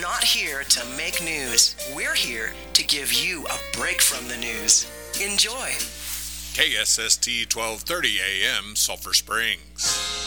not here to make news. We're here to give you a break from the news. Enjoy. KSST 1230 AM, Sulphur Springs.